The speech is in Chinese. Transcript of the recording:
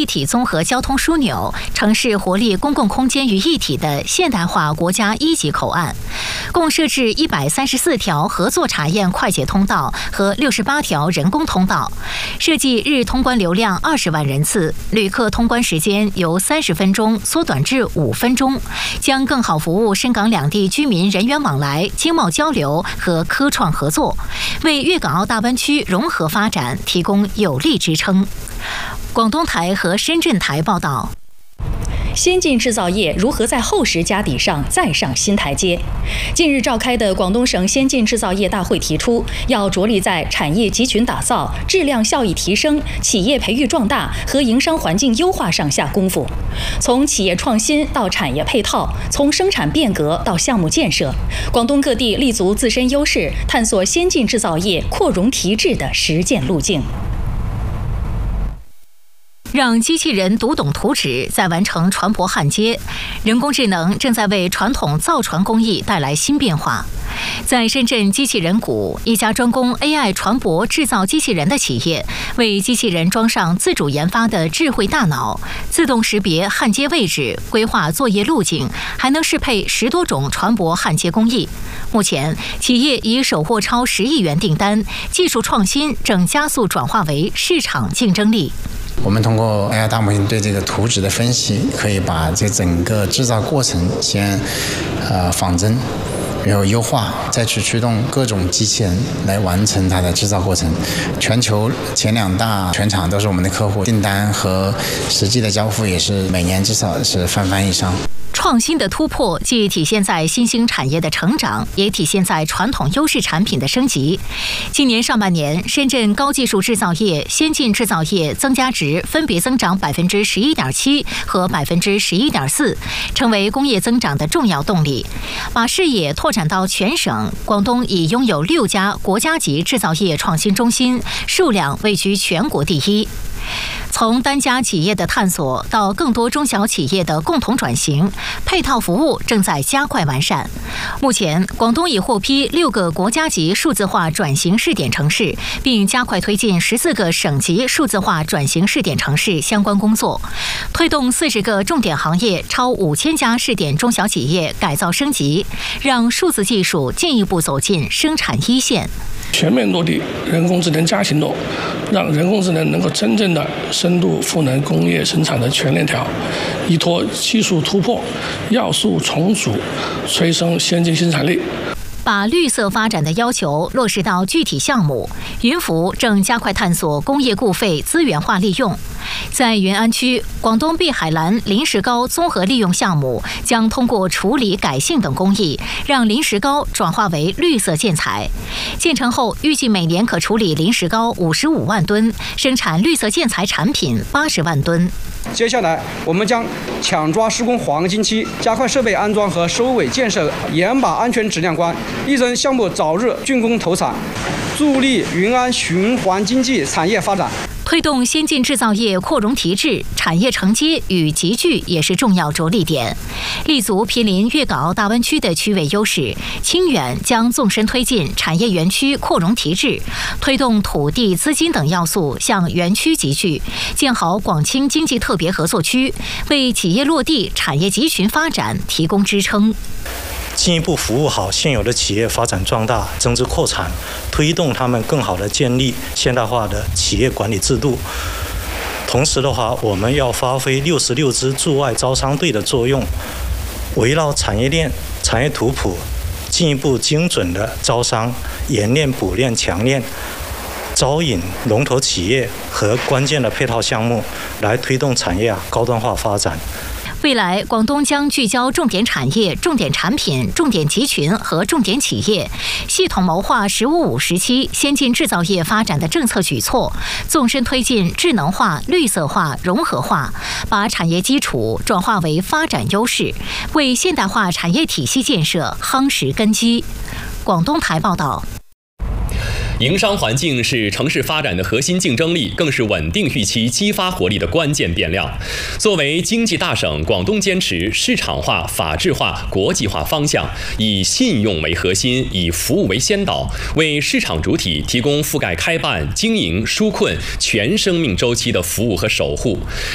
体综合交通枢纽、城市活力公共空间于一体的现代化国家1级口岸，共设置134条合作查验快捷通道和68条人工通道，设计日通关流量20万人次，旅客通关时间由30分钟缩短至5分钟，将更好服务深港两地居民人员往来、经贸交流和科创合作，为粤港澳大湾区融合发展提供有力支撑。广东台和深圳台报道。 先进制造业如何在厚实家底上再上新台阶？近日召开的广东省先进制造业大会提出，要着力在产业集群打造、质量效益提升、企业培育壮大和营商环境优化上下功夫。从企业创新到产业配套，从生产变革到项目建设，广东各地立足自身优势，探索先进制造业扩容提质的实践路径。 让机器人读懂图纸，再完成船舶焊接，人工智能正在为传统造船工艺带来新变化。在深圳机器人谷，一家专攻 AI 船舶制造机器人的企业，为机器人装上自主研发的智慧大脑，自动识别焊接位置，规划作业路径，还能适配10多种船舶焊接工艺。目前，企业已首获超10亿元订单，技术创新正加速转化为市场竞争力。 我们通过 AI 大模型对这个图纸的分析，可以把这整个制造过程先仿真，然后优化，再去驱动各种机器人来完成它的制造过程。全球前2大全厂都是我们的客户，订单和实际的交付也是每年至少是翻以上。 创新的突破既体现在新兴产业的成长，也体现在传统优势产品的升级。今年上半年，深圳高技术制造业、先进制造业增加值分别增长11.7%和11.4%，成为工业增长的重要动力。把视野拓展到全省，广东已拥有6家国家级制造业创新中心，数量位居全国第一。从单家企业的探索到更多中小企业的共同转型，配套服务正在加快完善。目前，广东已获批6个国家级数字化转型试点城市，并加快推进14个省级数字化转型试点城市相关工作，推动40个重点行业超5000家试点中小企业改造升级，让数字技术进一步走进生产一线。 全面落地人工智能加行动，让人工智能能够真正的深度赋能工业生产的全链条，依托技术突破、要素重组，催生先进生产力。 把绿色发展的要求落实到具体项目，云浮正加快探索工业固废资源化利用。在云安区，广东碧海蓝磷石膏综合利用项目将通过处理、改性等工艺，让磷石膏转化为绿色建材。建成后，预计每年可处理磷石膏55万吨，生产绿色建材产品80万吨。 接下来，我们将抢抓施工黄金期，加快设备安装和收尾建设，严把安全质量关，力争项目早日竣工投产，助力云安循环经济产业发展。 推动先进制造业扩容提质，产业承接与集聚也是重要着力点。立足毗邻粤港澳大湾区的区位优势，清远将纵深推进产业园区扩容提质，推动土地、资金等要素向园区集聚，建好广清经济特别合作区，为企业落地、产业集群发展提供支撑。 进一步服务好现有的企业发展壮大、增值扩产，推动他们更好地建立现代化的企业管理制度。同时的话，我们要发挥66支驻外招商队的作用，围绕产业链、产业图谱，进一步精准的招商、冶炼、补炼、强炼，招引龙头企业和关键的配套项目，来推动产业高端化发展。 未来，广东将聚焦重点产业、重点产品、重点集群和重点企业，系统谋划“15+5”时期先进制造业发展的政策举措，纵深推进智能化、绿色化、融合化，把产业基础转化为发展优势，为现代化产业体系建设夯实根基。广东台报道。 营商环境是城市发展的核心竞争力，更是稳定预期、激发活力的关键变量。作为经济大省，广东坚持市场化、法治化、国际化方向，以信用为核心，以服务为先导，为市场主体提供覆盖开办、经营、纾困全生命周期的服务和守护，